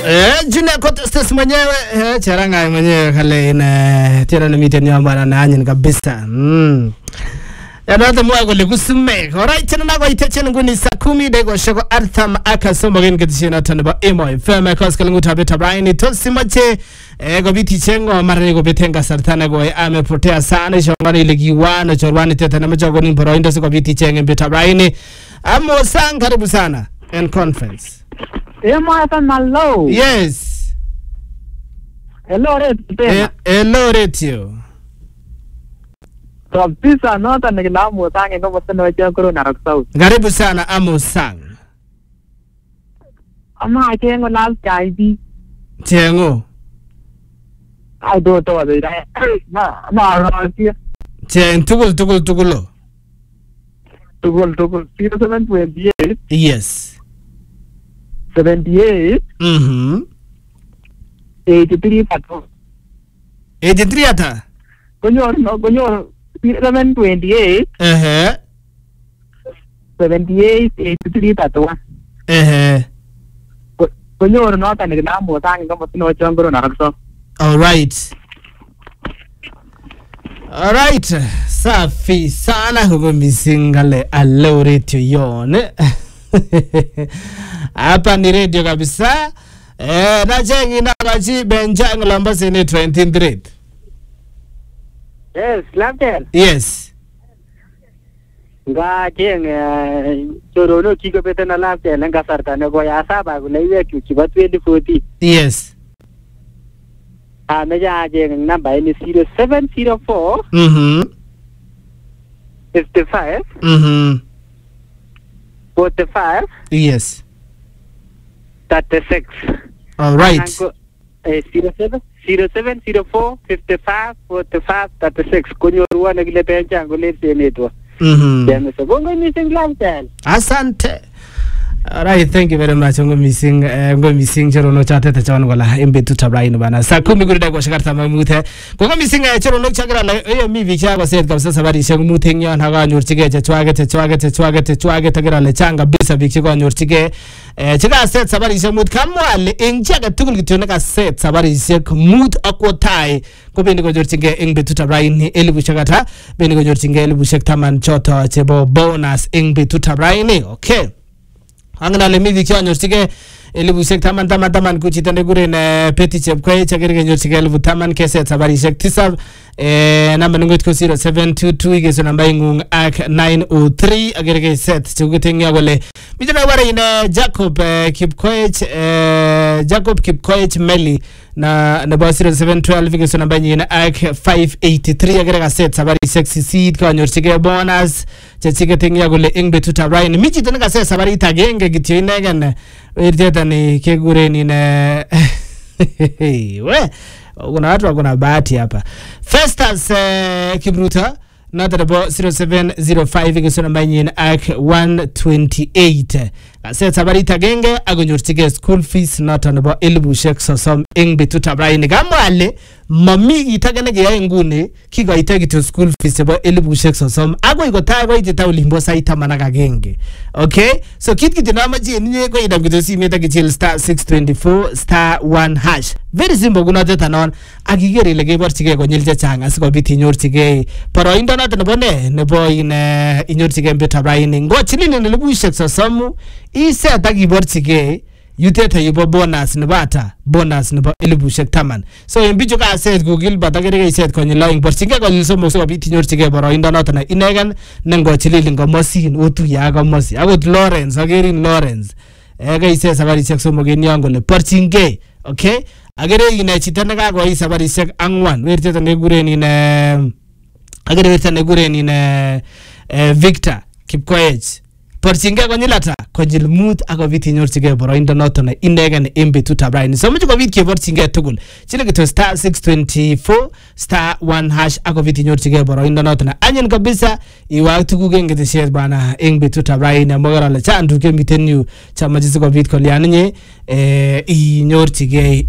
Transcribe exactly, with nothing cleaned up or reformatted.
Eh, jina kote stes mwenyewe, eh, charanga mwenyewe kale ina tena na miten nyamba na anyin kabisa. Mm. Ya nata mwa kule kusume. Alright, tena na kwa iteche nguni saa kumi dego shoko Artham aka somo geni katishina tanaba emo F M kwa skalingu tabeta Brian tosi mache eh go biti chengo marani go betenga sartana go amepotea sana shongani ile kiwana chorwani teta na macho goni mporo indosi go biti chenge beta Brian amo sang karibu sana in conference. Emo F M hello. Yes. Hello Red. Hello Retio. Kabisa nota nikilamu sange kama sana wacha corona raksau. Karibu sana amo sang. Ama chengo last kaibi. Chengo. Ai do to wa dai. Na na rasia. Chen tugul tugul tugulo. Tugul tugul zero seven two eight. Yes. seventy-eight. Mhm. eighty-three pato. eighty-three ata. Konyor no konyor seven twenty-eight. Eh. seventy-eight eighty-three pato. Eh. Konyor no ta nikilamu sange kama sana wacha corona raksau. All right. All right. Safi sana huko misingale allo radio yone. Hapa ni radio kabisa. Eh, na chengi na bachi benjang lambasi ni twenty-three. Yes, Lamtel. Yes. Nga jeng chorono kiko pete na Lamtel nga sarta ne go ya saba go lewe ku kiba twenty fourteen. Yes. Ah me ja jeng number ni zero seven zero four. Mhm. fifty-five. Mhm. forty-five. Yes. thirty-six. All right. Eh zero seven zero seven zero four fifty-five forty-five thirty-six kunyorwa na kile pencha ngo le senetwa. Mhm. Dem so bongo missing Lamtel. Asante. All right, thank you very much. Ngo missing uh, ngo missing chorono chate ta chawan gola imbe tu tabrain bana. Sa kumi guri da go shakarta mamute. Ngo missing uh, chorono chagra la yo mi vicha go set kabisa sabari sheng muting yan haga nyurchige che chwage che chwage che chwage che chwage tagira le changa bisa bikchi go nyurchige. Eh chiga set sabari sheng mut kamwale injaga tugul kitona ka set sabari sheng mut akwotai ko bendi go nyurchige imbe tu tabrain ni elibu shakata bendi go nyurchige elibu shek taman choto chebo bonus imbe tu tabrain. Okay. Angna le midi kyo nyorsige elibu sek taman taman taman kuchitande gure na peti chepkwe chagirge nyorsige elibu taman kese sabari sek tisab eh namba nungut ko zero seven two two igeso namba ingung ak nine oh three agirge set chugutengya gole mijana ware ina Jacob eh, Kipkoech eh, Jacob Kipkoech Meli na na ba zero seven one two igeso namba nyina ak five eighty-three agirge set sabari sexy seed ko nyorsige bonus chechige tengya gole ingbe tuta Ryan miji tena set sabari tagenge gityo inegen wirteta ni kegure ni na we kuna watu wakuna bahati hapa. Festus uh, Kibruta nata bo zero seven zero five igeso namba nyina ak one twenty-eight set sabari tagenge agonyortige school fees nata bo elibu shek sosom ingbe tuta Ryan gamwale mami itagane ge ngune kigo itagi to school fees bo elibu shek sosom ago igota go itata ulimbo saita manaka genge. Okay, so kit kit na maji ni ko idam kito si meta kichil star six twenty-four star one hash very simple guna teta non agigere lege borchige ko nyilje changa siko biti nyorchige paro indo na tena bone ne boy ine inyorchige mbeta Brian ngo chilini ne elibu shek sosom ise atagi borchige yuteta yubo bonus ne bata bonus ne ba elibu shek taman so imbijo ka set google batagere set ko nyila borchige ko nyilso mo so biti nyorchige paro indo na tena inegen nengo chilili ngo mosin otu ya ga mosi agot Lawrence agerin Lawrence ega ise sabari shek so mo geni angole porchinge. Okay, agere ine chitana ga go sabari shek angwan werteta ne gure ni ne agere werteta ne gure ni ne Victor Kipkoech porchinge ko nyilata ko jil mut ago viti nyorchige boro indo noto na indegen imbe tuta Brian so mucho ko viti ke porchinge tugul chile kito star six twenty-four star one hash ago viti nyorchige boro indo noto na anyen kabisa iwa tuguge ngete share bana imbe tuta Brian mogara la chandu ke mitenyu chama jisi ko viti ko liannye eh i nyorchige